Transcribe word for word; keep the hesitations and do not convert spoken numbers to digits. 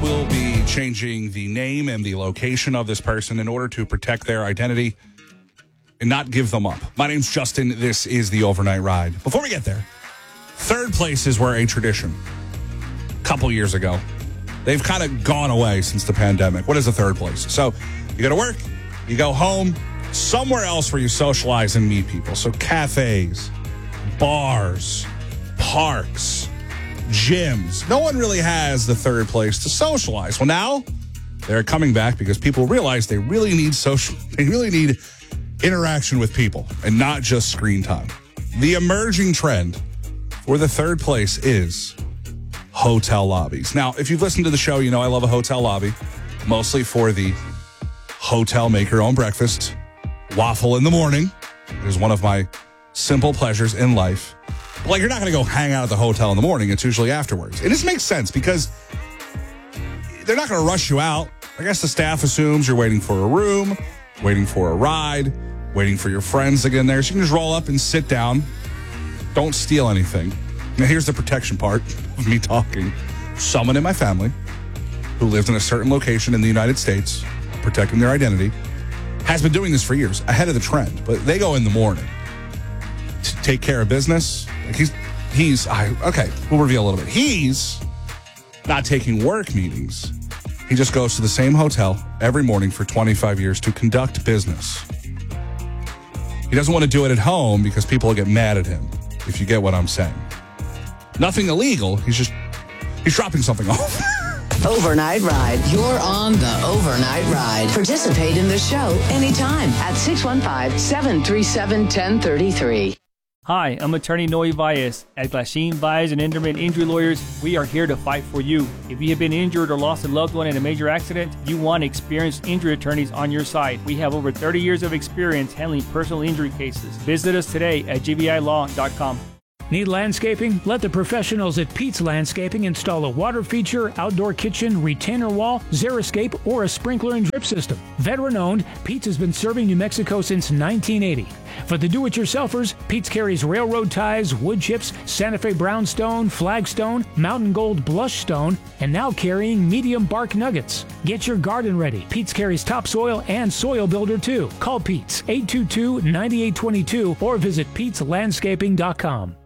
will be changing the name and the location of this person in order to protect their identity and not give them up. My name's Justin. This is the Overnight Ride. Before we get there, third places were a tradition a couple years ago. They've kind of gone away since the pandemic. What is the third place? So you go to work, you go home, somewhere else where you socialize and meet people. So cafes, bars, parks, gyms. No one really has the third place to socialize. Well, now they're coming back because people realize they really need social, they really need interaction with people and not just screen time. The emerging trend for the third place is hotel lobbies. Now, if you've listened to the show, you know I love a hotel lobby, mostly for the hotel make your own breakfast, waffle in the morning. It is one of my simple pleasures in life. Like, you're not going to go hang out at the hotel in the morning. It's usually afterwards. It just makes sense because they're not going to rush you out. I guess the staff assumes you're waiting for a room, waiting for a ride, waiting for your friends to get in there. So you can just roll up and sit down. Don't steal anything. Now, here's the protection part of me talking. Someone in my family who lives in a certain location in the United States, protecting their identity, has been doing this for years, ahead of the trend. But they go in the morning to take care of business. Like he's, he's, I, okay, we'll reveal a little bit. He's not taking work meetings. He just goes to the same hotel every morning for twenty-five years to conduct business. He doesn't want to do it at home because people will get mad at him, if you get what I'm saying. Nothing illegal. He's just, he's dropping something off. Overnight Ride. You're on the Overnight Ride. Participate in the show anytime at six one five, seven three seven, one zero three three. Hi, I'm attorney Noe Valles. At Glasheen Valles and Intermittent Injury Lawyers, we are here to fight for you. If you have been injured or lost a loved one in a major accident, you want experienced injury attorneys on your side. We have over thirty years of experience handling personal injury cases. Visit us today at g v i law dot com. Need landscaping? Let the professionals at Pete's Landscaping install a water feature, outdoor kitchen, retainer wall, xeriscape, or a sprinkler and drip system. Veteran-owned, Pete's has been serving New Mexico since nineteen eighty. For the do-it-yourselfers, Pete's carries railroad ties, wood chips, Santa Fe brownstone, flagstone, mountain gold blushstone, and now carrying medium bark nuggets. Get your garden ready. Pete's carries topsoil and soil builder too. Call Pete's eight two two, nine eight two two or visit petes landscaping dot com.